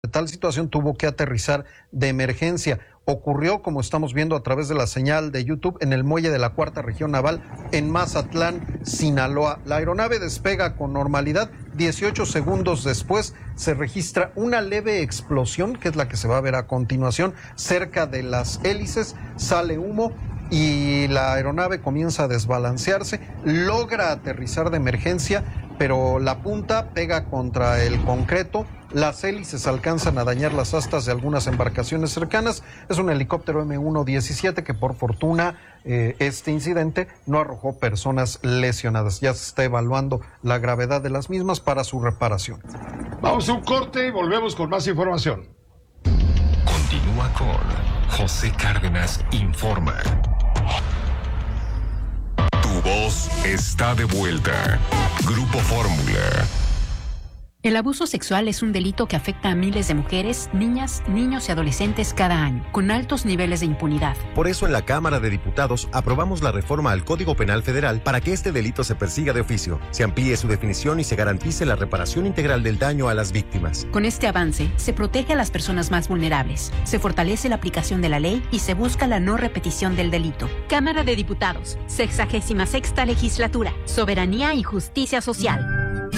tal situación tuvo que aterrizar de emergencia. Ocurrió, como estamos viendo a través de la señal de YouTube, en el muelle de la Cuarta Región Naval en Mazatlán, Sinaloa. La aeronave despega con normalidad. 18 segundos después se registra una leve explosión, que es la que se va a ver a continuación, cerca de las hélices. Sale humo y la aeronave comienza a desbalancearse, logra aterrizar de emergencia, pero la punta pega contra el concreto. Las hélices alcanzan a dañar las astas de algunas embarcaciones cercanas. Es un helicóptero M117 que, por fortuna, este incidente no arrojó personas lesionadas. Ya se está evaluando la gravedad de las mismas para su reparación. Vamos a un corte y volvemos con más información. Continúa con José Cárdenas Informa. Tu voz está de vuelta. Grupo Fórmula. El abuso sexual es un delito que afecta a miles de mujeres, niñas, niños y adolescentes cada año, con altos niveles de impunidad. Por eso en la Cámara de Diputados aprobamos la reforma al Código Penal Federal para que este delito se persiga de oficio, se amplíe su definición y se garantice la reparación integral del daño a las víctimas. Con este avance, se protege a las personas más vulnerables, se fortalece la aplicación de la ley y se busca la no repetición del delito. Cámara de Diputados, 66ª Legislatura, Soberanía y Justicia Social.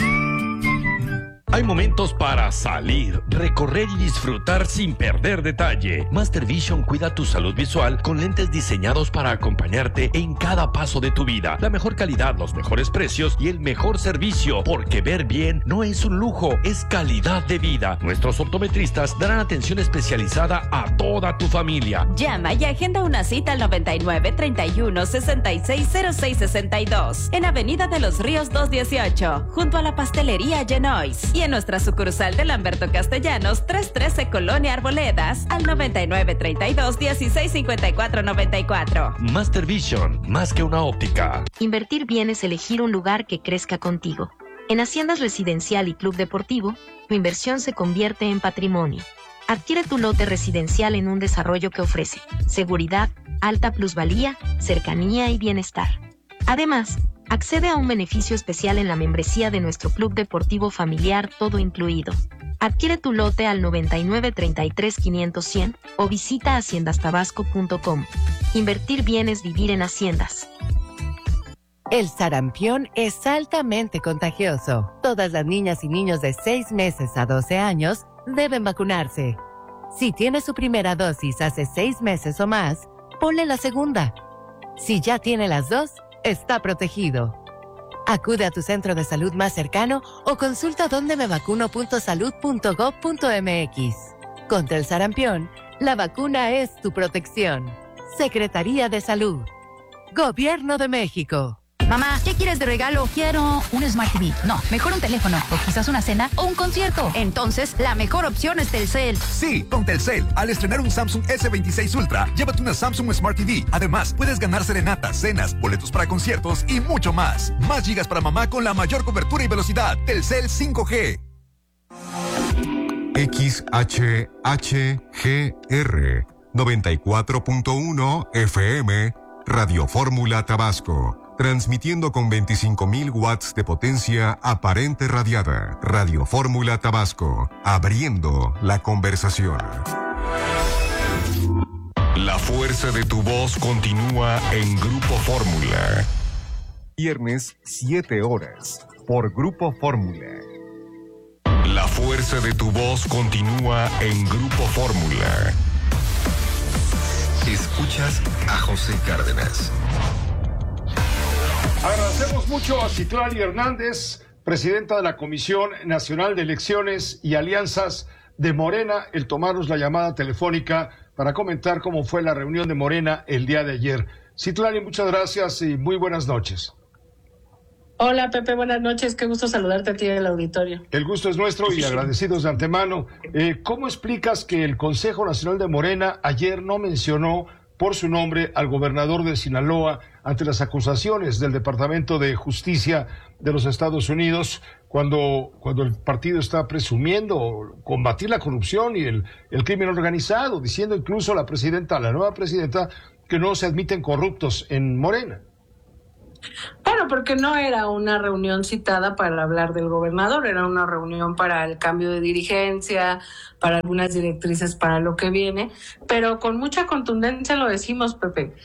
Hay momentos para salir, recorrer y disfrutar sin perder detalle. Master Vision cuida tu salud visual con lentes diseñados para acompañarte en cada paso de tu vida. La mejor calidad, los mejores precios y el mejor servicio, porque ver bien no es un lujo, es calidad de vida. Nuestros optometristas darán atención especializada a toda tu familia. Llama y agenda una cita al 99 31 66 06 62 en Avenida de los Ríos 218, junto a la pastelería Genois. Y en nuestra sucursal de Lamberto Castellanos, 313 Colonia Arboledas, al 99 32 16 54 94. Master Vision, más que una óptica. Invertir bien es elegir un lugar que crezca contigo. En Haciendas Residencial y Club Deportivo, tu inversión se convierte en patrimonio. Adquiere tu lote residencial en un desarrollo que ofrece seguridad, alta plusvalía, cercanía y bienestar. Además, accede a un beneficio especial en la membresía de nuestro club deportivo familiar, todo incluido. Adquiere tu lote al 99 33 500 100 o visita haciendastabasco.com. Invertir bien es vivir en Haciendas. El sarampión es altamente contagioso. Todas las niñas y niños de 6 meses a 12 años deben vacunarse. Si tiene su primera dosis hace 6 meses o más, ponle la segunda. Si ya tiene las dos, está protegido. Acude a tu centro de salud más cercano o consulta dondemevacuno.salud.gov.mx. Contra el sarampión, la vacuna es tu protección. Secretaría de Salud. Gobierno de México. Mamá, ¿qué quieres de regalo? Quiero un Smart TV. No, mejor un teléfono. O quizás una cena o un concierto. Entonces, la mejor opción es Telcel. Sí, con Telcel. Al estrenar un Samsung S26 Ultra, llévate una Samsung Smart TV. Además, puedes ganar serenatas, cenas, boletos para conciertos y mucho más. Más gigas para mamá con la mayor cobertura y velocidad. Telcel 5G. XHHGR 94.1 FM Radio Fórmula Tabasco. Transmitiendo con 25,000 watts de potencia aparente radiada. Radio Fórmula Tabasco, abriendo la conversación. La fuerza de tu voz continúa en Grupo Fórmula. Viernes, 7 horas, por Grupo Fórmula. La fuerza de tu voz continúa en Grupo Fórmula. Escuchas a José Cárdenas. Agradecemos mucho a Citlali Hernández, presidenta de la Comisión Nacional de Elecciones y Alianzas de Morena, el tomarnos la llamada telefónica para comentar cómo fue la reunión de Morena el día de ayer. Citlali, muchas gracias y muy buenas noches. Hola Pepe, buenas noches, qué gusto saludarte a ti en el auditorio. El gusto es nuestro y agradecidos de antemano. ¿Cómo explicas que el Consejo Nacional de Morena ayer no mencionó por su nombre al gobernador de Sinaloa ante las acusaciones del Departamento de Justicia de los Estados Unidos cuando el partido está presumiendo combatir la corrupción y el crimen organizado, diciendo incluso la nueva presidenta, que no se admiten corruptos en Morena? Bueno, porque no era una reunión citada para hablar del gobernador, era una reunión para el cambio de dirigencia, para algunas directrices para lo que viene, pero con mucha contundencia lo decimos, Pepe.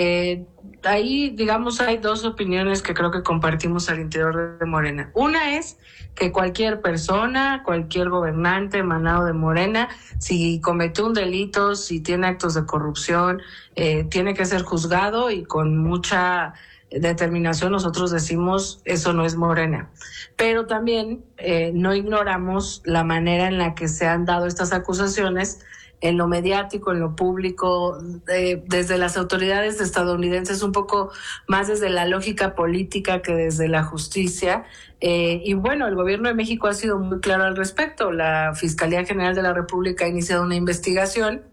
Ahí, digamos, hay dos opiniones que creo que compartimos al interior de Morena. Una es que cualquier persona, cualquier gobernante emanado de Morena, si cometió un delito, si tiene actos de corrupción, tiene que ser juzgado, y con mucha determinación nosotros decimos eso no es Morena. Pero también no ignoramos la manera en la que se han dado estas acusaciones en lo mediático, en lo público, desde las autoridades estadounidenses, un poco más desde la lógica política que desde la justicia. Y bueno, el gobierno de México ha sido muy claro al respecto. La Fiscalía General de la República ha iniciado una investigación.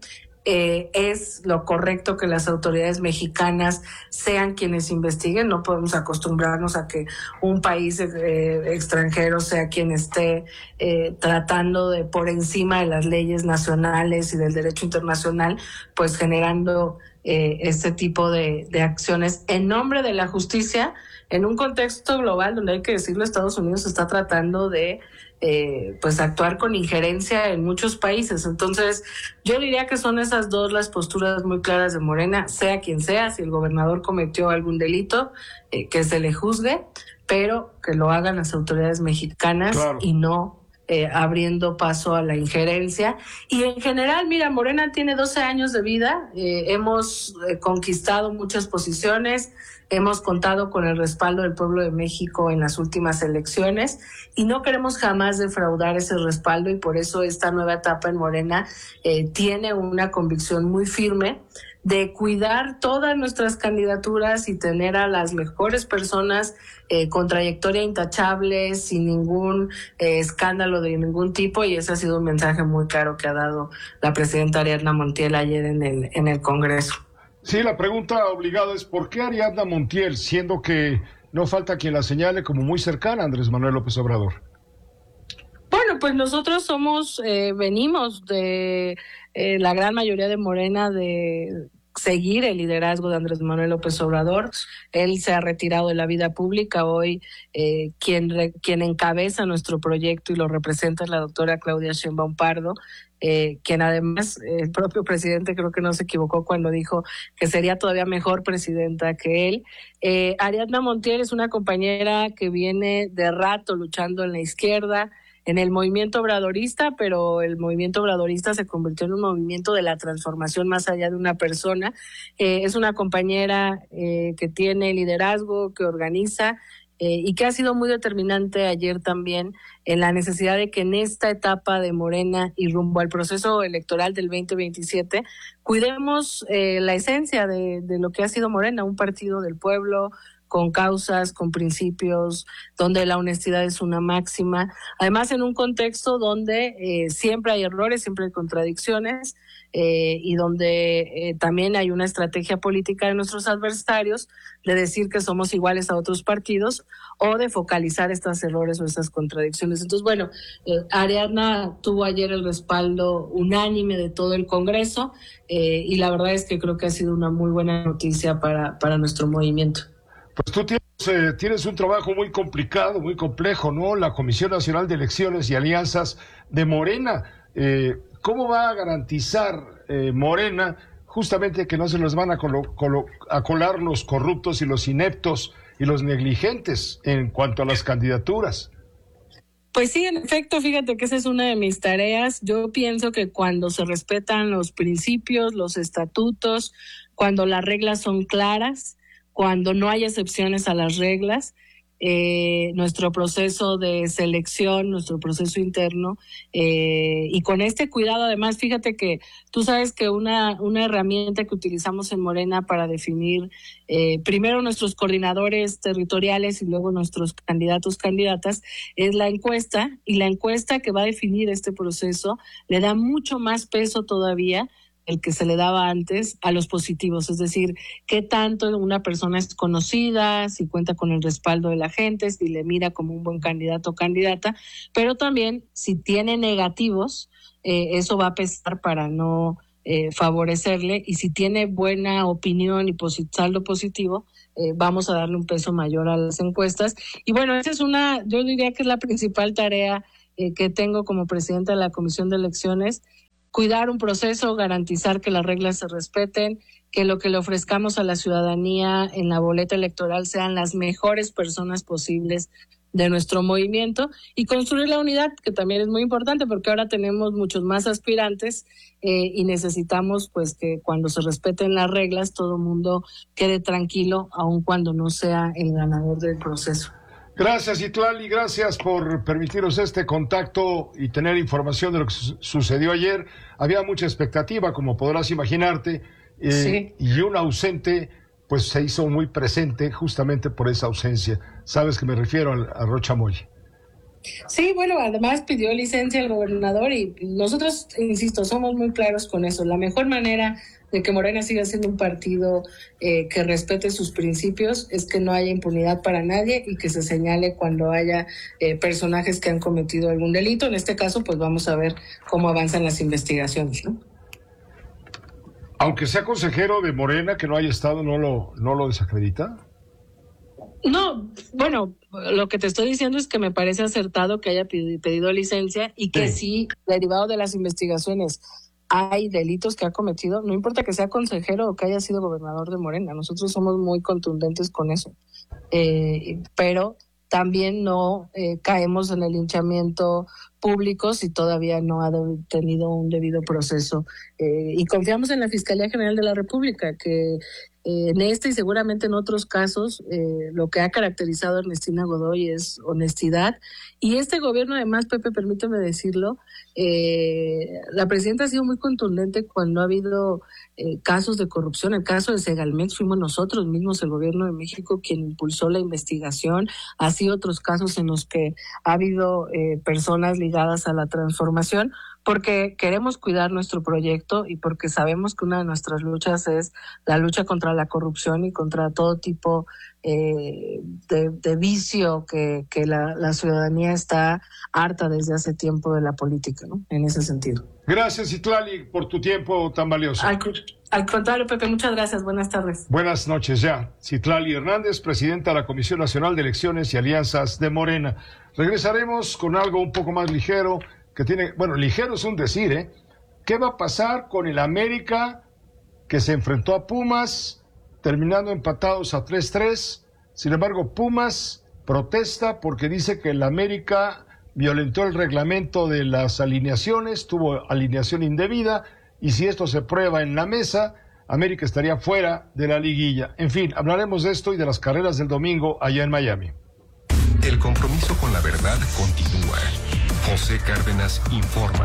Es lo correcto que las autoridades mexicanas sean quienes investiguen. No podemos acostumbrarnos a que un país extranjero sea quien esté tratando de, por encima de las leyes nacionales y del derecho internacional, pues generando este tipo de acciones en nombre de la justicia, en un contexto global donde, hay que decirlo, Estados Unidos está tratando de pues actuar con injerencia en muchos países. Entonces, yo diría que son esas dos las posturas muy claras de Morena, sea quien sea. Si el gobernador cometió algún delito, que se le juzgue, pero que lo hagan las autoridades mexicanas, claro, y no abriendo paso a la injerencia. Y en general, mira, Morena tiene 12 años de vida, hemos conquistado muchas posiciones, hemos contado con el respaldo del pueblo de México en las últimas elecciones y no queremos jamás defraudar ese respaldo, y por eso esta nueva etapa en Morena tiene una convicción muy firme de cuidar todas nuestras candidaturas y tener a las mejores personas con trayectoria intachable, sin ningún escándalo de ningún tipo, y ese ha sido un mensaje muy claro que ha dado la presidenta Ariadna Montiel ayer en el Congreso. Sí, la pregunta obligada es ¿por qué Ariadna Montiel, siendo que no falta quien la señale como muy cercana a Andrés Manuel López Obrador? Bueno, pues nosotros venimos de la gran mayoría de Morena de seguir el liderazgo de Andrés Manuel López Obrador. Él se ha retirado de la vida pública. Hoy quien encabeza nuestro proyecto y lo representa es la doctora Claudia Sheinbaum Pardo, quien además el propio presidente creo que no se equivocó cuando dijo que sería todavía mejor presidenta que él. Ariadna Montiel es una compañera que viene de rato luchando en la izquierda, en el movimiento obradorista, pero el movimiento obradorista se convirtió en un movimiento de la transformación más allá de una persona. Es una compañera que tiene liderazgo, que organiza, y que ha sido muy determinante ayer también en la necesidad de que en esta etapa de Morena y rumbo al proceso electoral del 2027 cuidemos la esencia de lo que ha sido Morena, un partido del pueblo, con causas, con principios, donde la honestidad es una máxima. Además, en un contexto donde siempre hay errores, siempre hay contradicciones, y donde también hay una estrategia política de nuestros adversarios de decir que somos iguales a otros partidos o de focalizar estos errores o estas contradicciones. Entonces, bueno, Ariadna tuvo ayer el respaldo unánime de todo el Congreso, y la verdad es que creo que ha sido una muy buena noticia para nuestro movimiento. Pues tú tienes un trabajo muy complicado, muy complejo, ¿no? La Comisión Nacional de Elecciones y Alianzas de Morena. ¿Cómo va a garantizar Morena justamente que no se les van a colar los corruptos y los ineptos y los negligentes en cuanto a las candidaturas? Pues sí, en efecto, fíjate que esa es una de mis tareas. Yo pienso que cuando se respetan los principios, los estatutos, cuando las reglas son claras, cuando no hay excepciones a las reglas, nuestro proceso de selección, nuestro proceso interno, y con este cuidado, además, fíjate que tú sabes que una herramienta que utilizamos en Morena para definir primero nuestros coordinadores territoriales y luego nuestros candidatas es la encuesta, y la encuesta que va a definir este proceso le da mucho más peso todavía el que se le daba antes a los positivos, es decir, qué tanto una persona es conocida, si cuenta con el respaldo de la gente, si le mira como un buen candidato o candidata, pero también si tiene negativos, eso va a pesar para no favorecerle, y si tiene buena opinión y saldo positivo, vamos a darle un peso mayor a las encuestas. Y bueno, esa es yo diría que es la principal tarea que tengo como presidenta de la Comisión de Elecciones: cuidar un proceso, garantizar que las reglas se respeten, que lo que le ofrezcamos a la ciudadanía en la boleta electoral sean las mejores personas posibles de nuestro movimiento, y construir la unidad, que también es muy importante porque ahora tenemos muchos más aspirantes y necesitamos pues que cuando se respeten las reglas todo el mundo quede tranquilo, aun cuando no sea el ganador del proceso. Gracias, Citlali, gracias por permitirnos este contacto y tener información de lo que sucedió ayer. Había mucha expectativa, como podrás imaginarte, sí. Y un ausente pues se hizo muy presente justamente por esa ausencia. Sabes que me refiero a Rocha Moya. Sí, bueno, además pidió licencia el gobernador y nosotros, insisto, somos muy claros con eso. La mejor manera de que Morena siga siendo un partido que respete sus principios es que no haya impunidad para nadie y que se señale cuando haya personajes que han cometido algún delito. En este caso, pues vamos a ver cómo avanzan las investigaciones, ¿no? Aunque sea consejero de Morena, que no haya estado, ¿no lo desacredita? No, bueno, lo que te estoy diciendo es que me parece acertado que haya pedido licencia y que sí, derivado de las investigaciones, hay delitos que ha cometido, no importa que sea consejero o que haya sido gobernador de Morena, nosotros somos muy contundentes con eso, pero también no caemos en el linchamiento público si todavía no ha tenido un debido proceso, y confiamos en la Fiscalía General de la República, que en este y seguramente en otros casos lo que ha caracterizado a Ernestina Godoy es honestidad, y este gobierno además, Pepe, permíteme decirlo, la presidenta ha sido muy contundente cuando ha habido casos de corrupción. El caso de Segalmex fuimos nosotros mismos, el gobierno de México, quien impulsó la investigación, así otros casos en los que ha habido personas ligadas a la transformación, porque queremos cuidar nuestro proyecto y porque sabemos que una de nuestras luchas es la lucha contra la corrupción y contra todo tipo de vicio que la ciudadanía está harta desde hace tiempo de la política, ¿no? En ese sentido. Gracias, Citlali, por tu tiempo tan valioso. Al contrario, Pepe, muchas gracias. Buenas tardes. Buenas noches ya. Citlali Hernández, presidenta de la Comisión Nacional de Elecciones y Alianzas de Morena. Regresaremos con algo un poco más ligero, que tiene, bueno, ligero es un decir, ¿eh? ¿Qué va a pasar con el América que se enfrentó a Pumas, terminando empatados a 3-3? Sin embargo, Pumas protesta porque dice que el América violentó el reglamento de las alineaciones, tuvo alineación indebida, y si esto se prueba en la mesa, América estaría fuera de la liguilla. En fin, hablaremos de esto y de las carreras del domingo allá en Miami. El compromiso con la verdad continúa. José Cárdenas informa.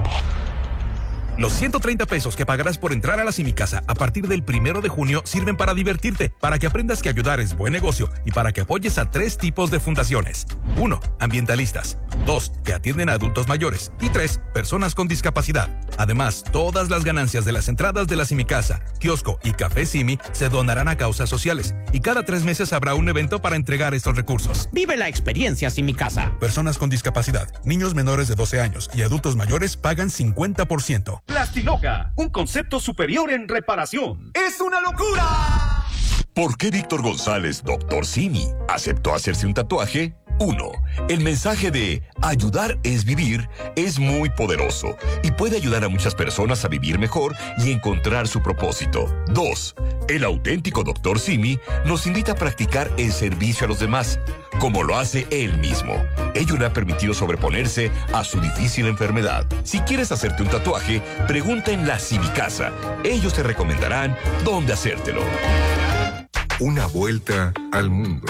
Los 130 pesos que pagarás por entrar a la Simicasa a partir del 1 de junio sirven para divertirte, para que aprendas que ayudar es buen negocio y para que apoyes a 3 tipos de fundaciones. 1. Ambientalistas. 2. Que atienden a adultos mayores. Y 3. Personas con discapacidad. Además, todas las ganancias de las entradas de la Simicasa, kiosco y café Simi se donarán a causas sociales. Y cada 3 meses habrá un evento para entregar estos recursos. Vive la experiencia Simicasa. Personas con discapacidad, niños menores de 12 años y adultos mayores pagan 50%. Plastiloca, un concepto superior en reparación. ¡Es una locura! ¿Por qué Víctor González, Dr. Simi, aceptó hacerse un tatuaje? 1. El mensaje de ayudar es vivir es muy poderoso y puede ayudar a muchas personas a vivir mejor y encontrar su propósito. 2. El auténtico Dr. Simi nos invita a practicar el servicio a los demás, como lo hace él mismo. Ello le ha permitido sobreponerse a su difícil enfermedad. Si quieres hacerte un tatuaje, pregunta en la Simicasa. Ellos te recomendarán dónde hacértelo. Una vuelta al mundo.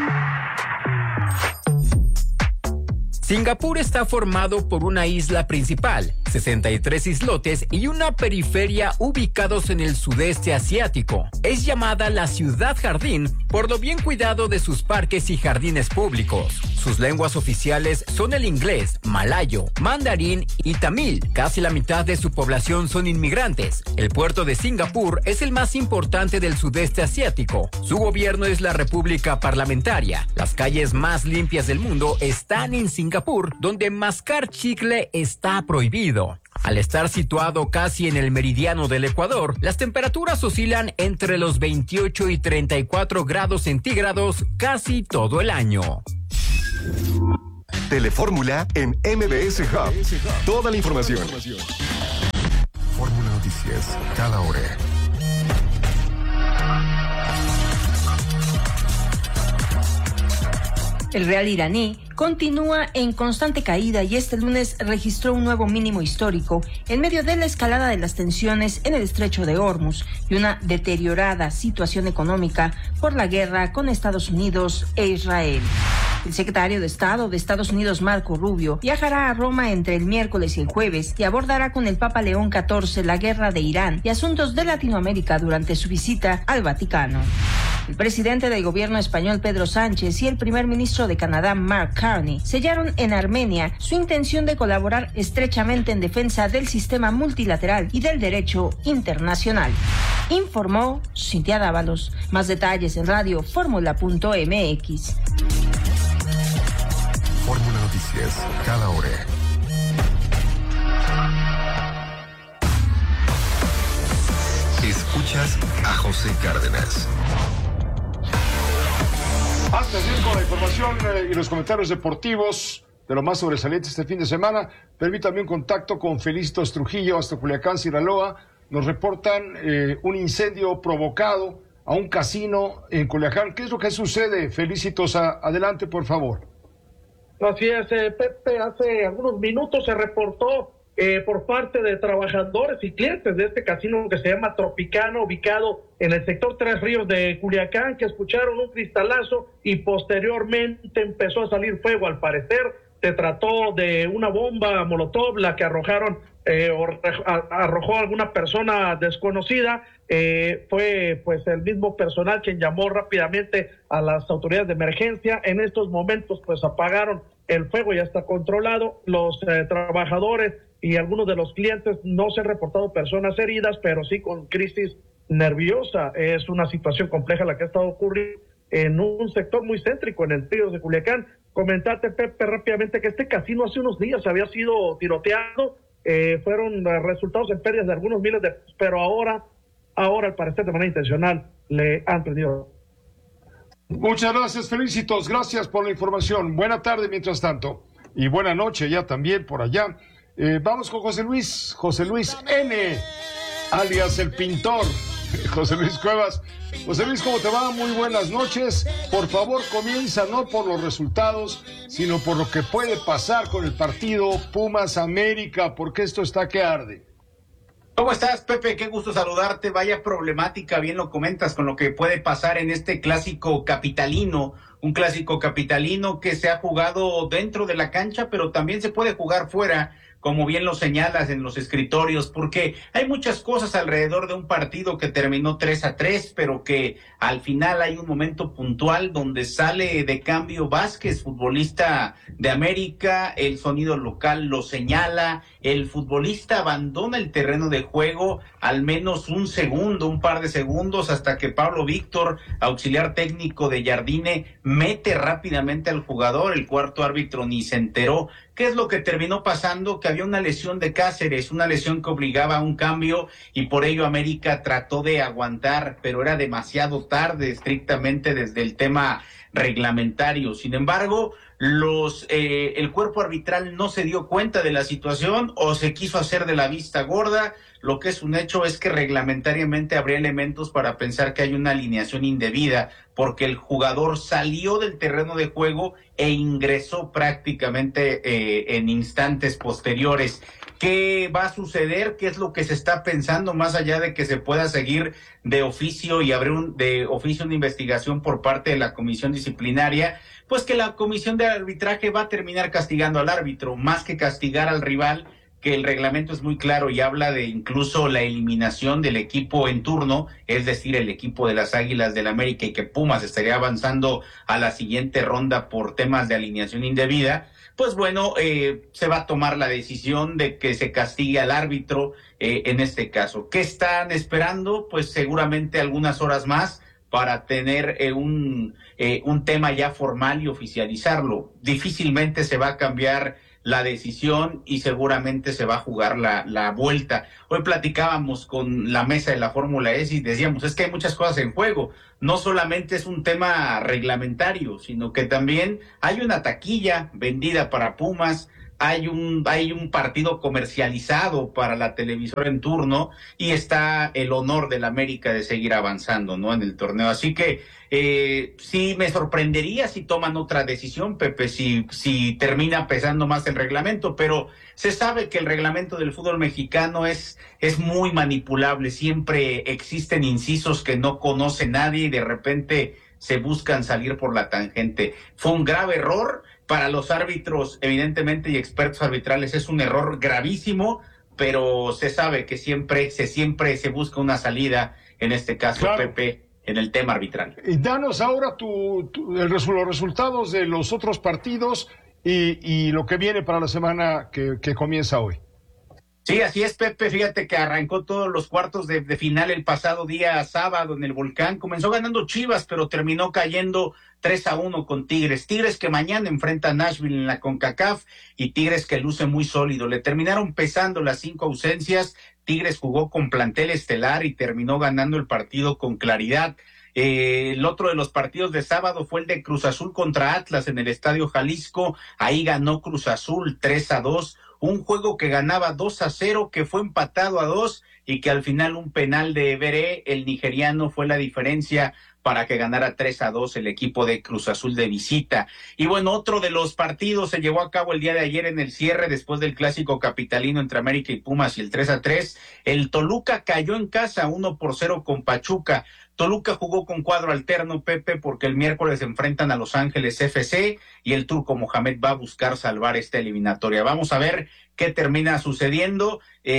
Singapur está formado por una isla principal, 63 islotes y una periferia ubicados en el sudeste asiático. Es llamada la ciudad jardín por lo bien cuidado de sus parques y jardines públicos. Sus lenguas oficiales son el inglés, malayo, mandarín y tamil. Casi la mitad de su población son inmigrantes. El puerto de Singapur es el más importante del sudeste asiático. Su gobierno es la República Parlamentaria. Las calles más limpias del mundo están en Singapur, donde mascar chicle está prohibido. Al estar situado casi en el meridiano del Ecuador, las temperaturas oscilan entre los 28 y 34 grados centígrados casi todo el año. Telefórmula en MBS Hub. Toda la información. Fórmula Noticias, cada hora. El real iraní continúa en constante caída y este lunes registró un nuevo mínimo histórico en medio de la escalada de las tensiones en el estrecho de Hormuz y una deteriorada situación económica por la guerra con Estados Unidos e Israel. El secretario de Estado de Estados Unidos, Marco Rubio, viajará a Roma entre el miércoles y el jueves y abordará con el Papa León XIV la guerra de Irán y asuntos de Latinoamérica durante su visita al Vaticano. El presidente del gobierno español, Pedro Sánchez, y el primer ministro de Canadá, Mark Carney, sellaron en Armenia su intención de colaborar estrechamente en defensa del sistema multilateral y del derecho internacional. Informó Cintia Dávalos. Más detalles en radioformula.mx. Fórmula Noticias, cada hora. Escuchas a José Cárdenas. Antes de ir con la información y los comentarios deportivos de lo más sobresaliente este fin de semana, permítame un contacto con Felicitos Trujillo hasta Culiacán, Sinaloa. Nos reportan un incendio provocado a un casino en Culiacán. ¿Qué es lo que sucede? Felicitos, adelante, por favor. Así es, Pepe, hace algunos minutos se reportó por parte de trabajadores y clientes de este casino que se llama Tropicana, ubicado en el sector Tres Ríos de Culiacán, que escucharon un cristalazo y posteriormente empezó a salir fuego. Al parecer se trató de una bomba molotov, la que arrojó alguna persona desconocida. Fue pues el mismo personal quien llamó rápidamente a las autoridades de emergencia. En estos momentos pues apagaron el fuego, ya está controlado. Los trabajadores y algunos de los clientes no se han reportado personas heridas, pero sí con crisis nerviosa. Es una situación compleja la que ha estado ocurriendo en un sector muy céntrico en el río de Culiacán. Comentarte, Pepe, rápidamente que este casino hace unos días había sido tiroteado, fueron resultados en pérdidas de algunos miles de pesos, pero ahora al parecer de manera intencional le han prendido. Muchas gracias, Felicitos, gracias por la información. Buena tarde mientras tanto y buena noche ya también por allá. Vamos con José Luis N, alias el pintor, José Luis Cuevas. José Luis, ¿cómo te va? Muy buenas noches. Por favor, comienza no por los resultados, sino por lo que puede pasar con el partido Pumas América, porque esto está que arde. ¿Cómo estás, Pepe? Qué gusto saludarte. Vaya problemática, bien lo comentas, con lo que puede pasar en este clásico capitalino. Un clásico capitalino que se ha jugado dentro de la cancha, pero también se puede jugar fuera, como bien lo señalas en los escritorios, porque hay muchas cosas alrededor de un partido que terminó 3-3, pero que al final hay un momento puntual donde sale de cambio Vázquez, futbolista de América, el sonido local lo señala, el futbolista abandona el terreno de juego al menos un par de segundos, hasta que Pablo Víctor, auxiliar técnico de Jardine, mete rápidamente al jugador, el cuarto árbitro ni se enteró. ¿Qué es lo que terminó pasando? Que había una lesión de Cáceres, una lesión que obligaba a un cambio y por ello América trató de aguantar, pero era demasiado tarde, estrictamente desde el tema reglamentario. Sin embargo, el cuerpo arbitral no se dio cuenta de la situación o se quiso hacer de la vista gorda. Lo que es un hecho es que reglamentariamente habría elementos para pensar que hay una alineación indebida, porque el jugador salió del terreno de juego e ingresó prácticamente en instantes posteriores. ¿Qué va a suceder? ¿Qué es lo que se está pensando más allá de que se pueda seguir de oficio y abrir de oficio una investigación por parte de la comisión disciplinaria? Pues que la comisión de arbitraje va a terminar castigando al árbitro, más que castigar al rival, que el reglamento es muy claro y habla de incluso la eliminación del equipo en turno, es decir, el equipo de las Águilas del América, y que Pumas estaría avanzando a la siguiente ronda por temas de alineación indebida. Pues bueno, se va a tomar la decisión de que se castigue al árbitro en este caso. ¿Qué están esperando? Pues seguramente algunas horas más para tener un tema ya formal y oficializarlo. Difícilmente se va a cambiar la decisión y seguramente se va a jugar la vuelta. Hoy platicábamos con la mesa de la Fórmula E y decíamos, es que hay muchas cosas en juego. No solamente es un tema reglamentario, sino que también hay una taquilla vendida para Pumas, hay un partido comercializado para la televisora en turno y está el honor del América de seguir avanzando, ¿no?, en el torneo. Así que sí me sorprendería si toman otra decisión, Pepe, si termina pesando más el reglamento, pero se sabe que el reglamento del fútbol mexicano es muy manipulable, siempre existen incisos que no conoce nadie y de repente se buscan salir por la tangente. Fue un grave error. Para los árbitros, evidentemente, y expertos arbitrales, es un error gravísimo, pero se sabe que siempre se busca una salida, en este caso, claro, Pepe, en el tema arbitral. Y danos ahora los resultados de los otros partidos y lo que viene para la semana que comienza hoy. Sí, así es, Pepe. Fíjate que arrancó todos los cuartos de final el pasado día sábado en el Volcán. Comenzó ganando Chivas, pero terminó cayendo 3-1 con Tigres. Tigres que mañana enfrenta a Nashville en la CONCACAF y Tigres que luce muy sólido. Le terminaron pesando las 5 ausencias. Tigres jugó con plantel estelar y terminó ganando el partido con claridad. El otro de los partidos de sábado fue el de Cruz Azul contra Atlas en el Estadio Jalisco. Ahí ganó Cruz Azul 3-2. Un juego que ganaba 2-0, que fue empatado a 2 y que al final un penal de Veré, el nigeriano, fue la diferencia para que ganara 3-2 el equipo de Cruz Azul de visita. Y bueno, otro de los partidos se llevó a cabo el día de ayer en el cierre, después del clásico capitalino entre América y Pumas y el 3-3. El Toluca cayó en casa 1-0 con Pachuca. Toluca jugó con cuadro alterno, Pepe, porque el miércoles se enfrentan a Los Ángeles FC y el turco Mohamed va a buscar salvar esta eliminatoria. Vamos a ver qué termina sucediendo.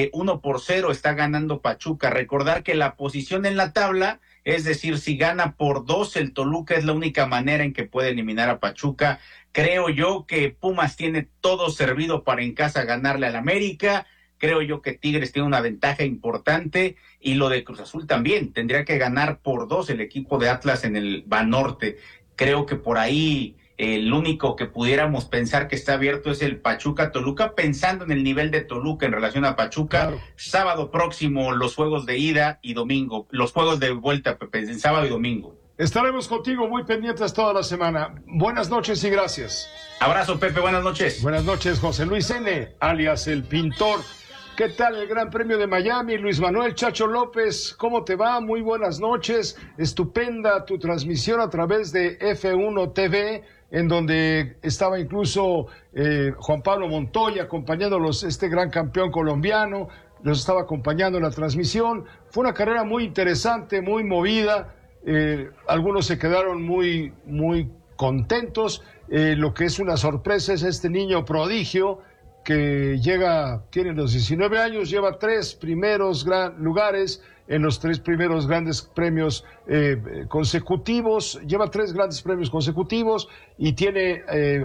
1-0 está ganando Pachuca. Recordar que la posición en la tabla, es decir, si gana por 2, el Toluca es la única manera en que puede eliminar a Pachuca. Creo yo que Pumas tiene todo servido para en casa ganarle al América. Creo yo que Tigres tiene una ventaja importante y lo de Cruz Azul también. Tendría que ganar por 2 el equipo de Atlas en el Banorte. Creo que por ahí el único que pudiéramos pensar que está abierto es el Pachuca-Toluca, pensando en el nivel de Toluca en relación a Pachuca. Claro. Sábado próximo los juegos de ida y domingo, los juegos de vuelta, Pepe, en sábado y domingo. Estaremos contigo muy pendientes toda la semana. Buenas noches y gracias. Abrazo, Pepe, buenas noches. Buenas noches, José Luis N., alias El Pintor. ¿Qué tal el Gran Premio de Miami? Luis Manuel Chacho López, ¿cómo te va? Muy buenas noches. Estupenda tu transmisión a través de F1 TV, en donde estaba incluso Juan Pablo Montoya acompañándolos, este gran campeón colombiano, los estaba acompañando en la transmisión. Fue una carrera muy interesante, muy movida. Algunos se quedaron muy contentos. Lo que es una sorpresa es este niño prodigio que tiene los 19 años, lleva 3 primeros lugares en los 3 primeros grandes premios consecutivos, lleva 3 grandes premios consecutivos y tiene,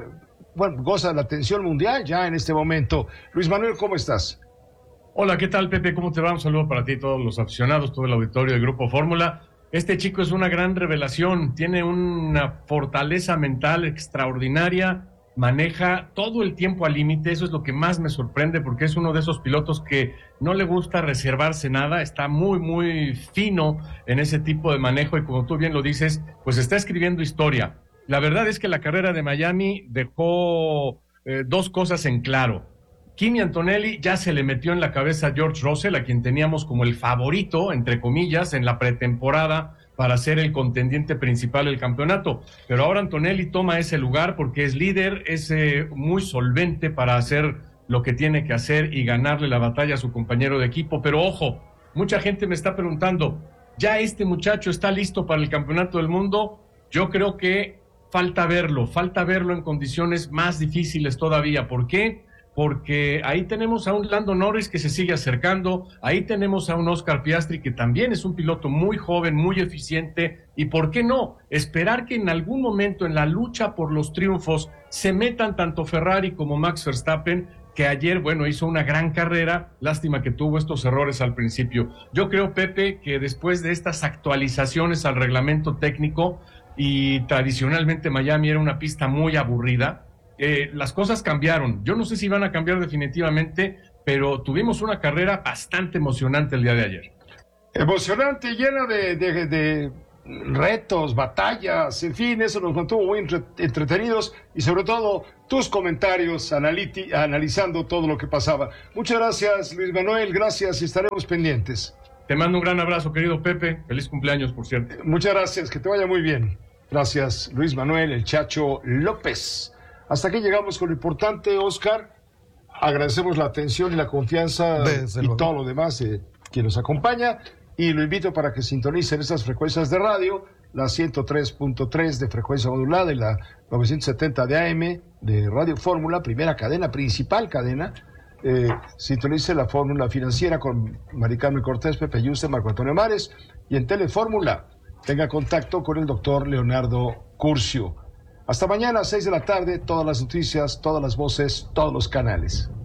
goza de la atención mundial ya en este momento. Luis Manuel, ¿cómo estás? Hola, ¿qué tal, Pepe? ¿Cómo te va? Un saludo para ti, todos los aficionados, todo el auditorio del Grupo Fórmula. Este chico es una gran revelación, tiene una fortaleza mental extraordinaria, maneja todo el tiempo al límite. Eso es lo que más me sorprende, porque es uno de esos pilotos que no le gusta reservarse nada, está muy fino en ese tipo de manejo y, como tú bien lo dices, pues está escribiendo historia. La verdad es que la carrera de Miami dejó 2 cosas en claro. Kimi Antonelli ya se le metió en la cabeza a George Russell, a quien teníamos como el favorito, entre comillas, en la pretemporada para ser el contendiente principal del campeonato. Pero ahora Antonelli toma ese lugar porque es líder, es muy solvente para hacer lo que tiene que hacer y ganarle la batalla a su compañero de equipo. Pero ojo, mucha gente me está preguntando, ¿ya este muchacho está listo para el campeonato del mundo? Yo creo que falta verlo en condiciones más difíciles todavía. ¿Por qué? Porque ahí tenemos a un Lando Norris que se sigue acercando, ahí tenemos a un Oscar Piastri que también es un piloto muy joven, muy eficiente, y ¿por qué no? Esperar que en algún momento en la lucha por los triunfos se metan tanto Ferrari como Max Verstappen, que ayer, hizo una gran carrera, lástima que tuvo estos errores al principio. Yo creo, Pepe, que después de estas actualizaciones al reglamento técnico, y tradicionalmente Miami era una pista muy aburrida, las cosas cambiaron. Yo no sé si van a cambiar definitivamente, pero tuvimos una carrera bastante emocionante el día de ayer. Emocionante, llena de retos, batallas, en fin, eso nos mantuvo muy entretenidos y sobre todo tus comentarios analizando todo lo que pasaba. Muchas gracias, Luis Manuel, gracias y estaremos pendientes. Te mando un gran abrazo, querido Pepe. Feliz cumpleaños, por cierto. Muchas gracias, que te vaya muy bien. Gracias, Luis Manuel, el Chacho López. Hasta aquí llegamos con lo importante, Oscar. Agradecemos la atención y la confianza y todo lo demás de quien nos acompaña. Y lo invito para que sintonicen estas frecuencias de radio, la 103.3 de frecuencia modulada y la 970 de AM de Radio Fórmula, primera cadena, principal cadena. Sintonice la Fórmula Financiera con Mari Carmen Cortés, Pepe Yuste, Marco Antonio Mares, y en Telefórmula tenga contacto con el doctor Leonardo Curcio. Hasta mañana, 6 de la tarde, todas las noticias, todas las voces, todos los canales.